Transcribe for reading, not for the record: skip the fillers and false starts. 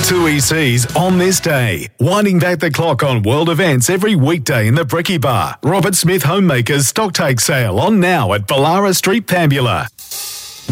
Two ECs on this day. Winding back the clock on world events every weekday in the Bricky Bar. Robert Smith Homemakers Stocktake Sale on now at Ballara Street, Pambula.